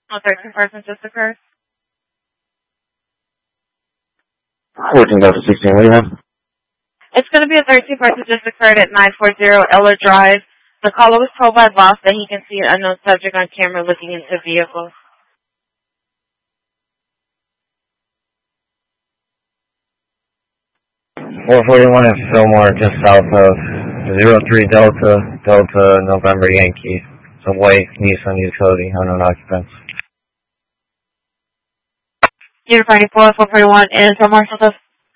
Oh, 13 person just occurred. 14 Delta 16, what do you have? It's going to be a 13 person just occurred at 940 Eller Drive. The caller was told by boss that he can see an unknown subject on camera looking into the vehicle. .441 is Fillmore, just south of 03 Delta November Yankee. It's a white Nissan utility, unknown occupants. Unit 94, 441, and so Marshall does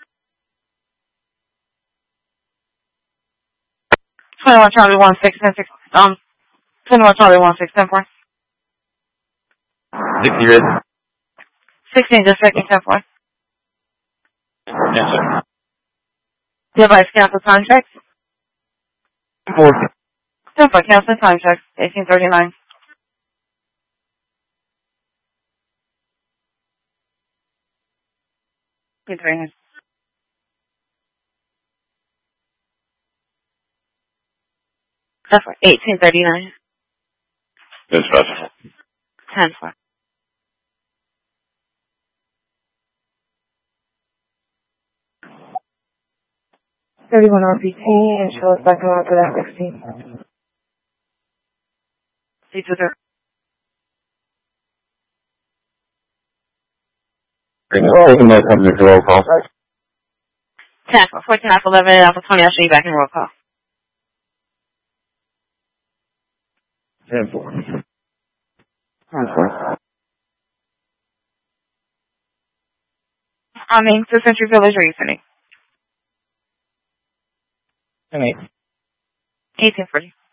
21 Charlie 21 Charlie 1610 60 red. 16 just checking 10 4. Yes, sir. Device cancel time checks. 4. 10 4 cancel time checks. 1839. Good ringing. That's right. 1839. That's possible. 10 4. $31 RPT and show us back on for that 16. See to the Well, we might come to roll call. 10 4. 14 Alpha 11 and Alpha 20. I'll show you back in roll call. 10 4. 10 4. I mean, to Century Village Reasoning. 10 8. 1840.